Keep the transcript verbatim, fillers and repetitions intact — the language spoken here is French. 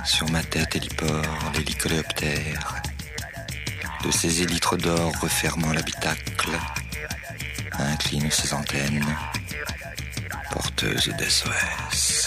Sur ma tête hélipore, l'hélicoléoptère, de ses élytres d'or refermant l'habitacle, incline ses antennes, porteuses d'S O S.